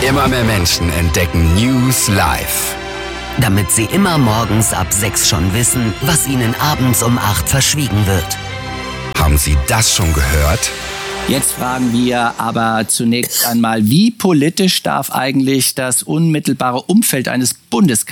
Immer mehr Menschen entdecken News live. Damit sie immer morgens ab 6 schon wissen, was ihnen abends um 8 verschwiegen wird. Haben Sie das schon gehört? Jetzt fragen wir aber zunächst einmal, wie politisch darf eigentlich das unmittelbare Umfeld eines Bundeskanzlers